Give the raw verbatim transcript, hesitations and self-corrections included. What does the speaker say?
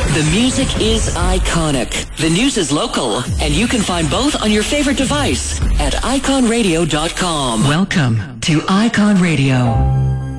The music is iconic. The news is local. And you can find both on your favorite device at icon radio dot com. Welcome to Icon Radio.